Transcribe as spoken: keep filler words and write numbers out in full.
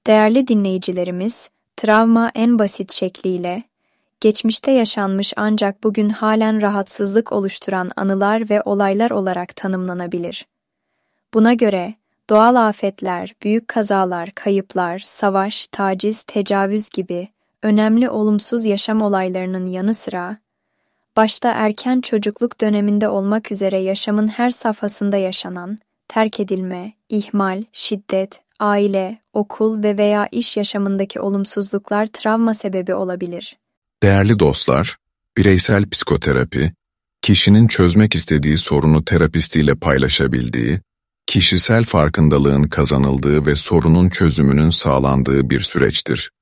Değerli dinleyicilerimiz, travma en basit şekliyle, geçmişte yaşanmış ancak bugün halen rahatsızlık oluşturan anılar ve olaylar olarak tanımlanabilir. Buna göre, doğal afetler, büyük kazalar, kayıplar, savaş, taciz, tecavüz gibi önemli olumsuz yaşam olaylarının yanı sıra, başta erken çocukluk döneminde olmak üzere yaşamın her safhasında yaşanan, terk edilme, ihmal, şiddet, aile, okul ve veya iş yaşamındaki olumsuzluklar travma sebebi olabilir. Değerli dostlar, bireysel psikoterapi, kişinin çözmek istediği sorunu terapistiyle paylaşabildiği, kişisel farkındalığın kazanıldığı ve sorunun çözümünün sağlandığı bir süreçtir.